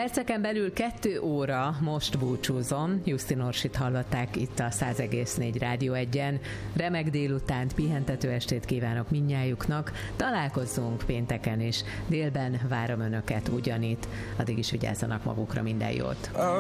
Perceken belül 2 óra, most búcsúzom. Justin Orsit hallották itt a 100,4 Rádió 1-en. Remek délutánt, pihentető estét kívánok mindnyájuknak. Találkozzunk pénteken is. Délben várom önöket ugyanitt. Addig is vigyázzanak magukra, minden jót.